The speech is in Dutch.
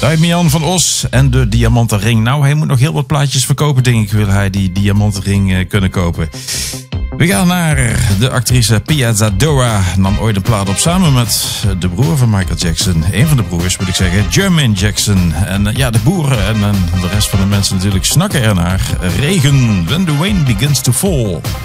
Damian van Os en de diamanten ring. Nou, hij moet nog heel wat plaatjes verkopen, denk ik, wil hij die diamanten ring kunnen kopen. We gaan naar de actrice Pia Zadora. Nam ooit een plaat op samen met de broer van Michael Jackson. Een van de broers, moet ik zeggen, Jermaine Jackson. En de boeren en de rest van de mensen natuurlijk snakken ernaar. Regen, when the rain begins to fall.